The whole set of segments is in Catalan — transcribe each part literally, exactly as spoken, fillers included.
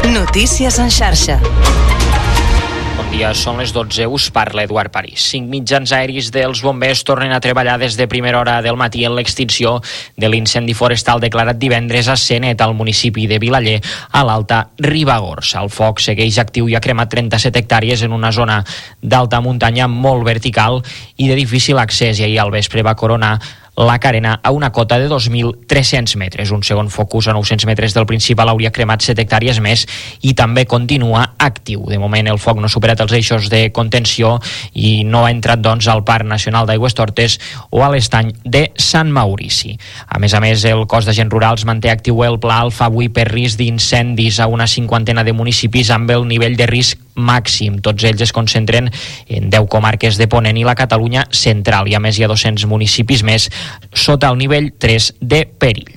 Notícies en xarxa. Bon dia, són les dotze, us parla Eduard París. Cinc mitjans aeris dels bombers tornen a treballar des de primera hora del matí en l'extinció de l'incendi forestal declarat divendres a Senet, al municipi de Vilaller, a l'Alta Ribagorça. El foc segueix actiu i ha cremat trenta-set hectàrees en una zona d'alta muntanya molt vertical i de difícil accés, i ahir al vespre va coronar la carena a una cota de dos mil tres-cents metres. Un segon focus a nou-cents metres del principal hauria cremat set hectàrees més i també continua actiu. De moment el foc no ha superat els eixos de contenció i no ha entrat doncs al Parc Nacional d'Aigüestortes o a l'estany de Sant Maurici. A més a més, el cos d'agents rurals manté actiu el pla Alfa avui per risc d'incendis a una cinquantena de municipis amb el nivell de risc màxim. Tots ells es concentren en deu comarques de Ponent i la Catalunya central, i a més hi ha dos-cents municipis més sota el nivell tres de perill.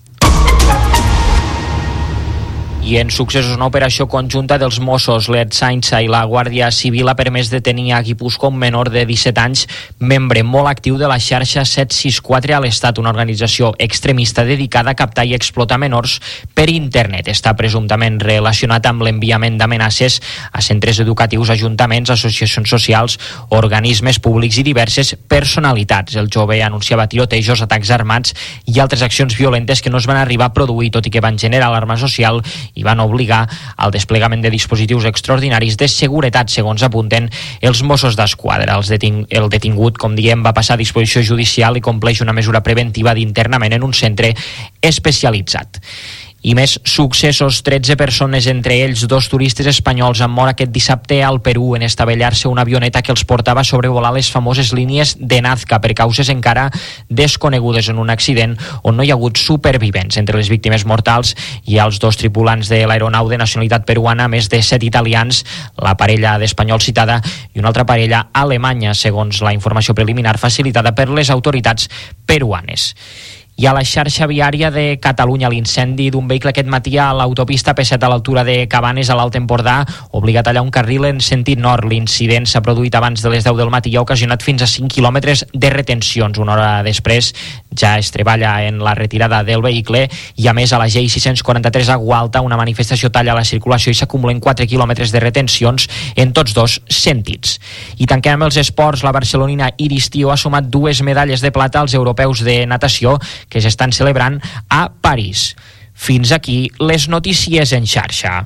I en successos, una operació conjunta dels Mossos, l'Ertzaintza i la Guàrdia Civil ha permès detenir a Guipúscoa un menor de disset anys, membre molt actiu de la xarxa set sis quatre a l'Estat, una organització extremista dedicada a captar i explotar menors per internet. Està presumptament relacionat amb l'enviament d'amenaces a centres educatius, ajuntaments, associacions socials, organismes públics i diverses personalitats. El jove anunciava tirotejos, atacs armats i altres accions violentes que no es van arribar a produir, tot i que van generar alarma social i van obligar al desplegament de dispositius extraordinaris de seguretat, segons apunten els Mossos d'Esquadra. Els deting- el detingut, com diem, va passar a disposició judicial i compleix una mesura preventiva d'internament en un centre especialitzat. I més successos, tretze persones, entre ells dos turistes espanyols, han mort aquest dissabte al Perú en estavellar-se una avioneta que els portava a sobrevolar les famoses línies de Nazca per causes encara desconegudes, en un accident on no hi ha hagut supervivents. Entre les víctimes mortals hi ha els dos tripulants de l'aeronau de nacionalitat peruana, més de set italians, la parella d'espanyols citada i una altra parella alemanya, segons la informació preliminar facilitada per les autoritats peruanes. I a la xarxa viària de Catalunya, l'incendi d'un vehicle aquest matí a l'autopista P set a l'altura de Cabanes, a l'Alt Empordà, obliga a tallar un carril en sentit nord. L'incident s'ha produït abans de les deu del matí i ha ocasionat fins a cinc quilòmetres de retencions. Una hora després ja es treballa en la retirada del vehicle i, a més, a la G I sis quaranta-tres a Gualta una manifestació talla la circulació i s'acumulen quatre quilòmetres de retencions en tots dos sentits. I tanquem amb els esports. La barcelonina Iris Tío ha sumat dues medalles de plata als europeus de natació que s'estan celebrant a París. Fins aquí les notícies en xarxa.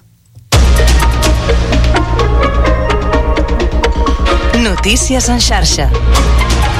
Notícies en xarxa.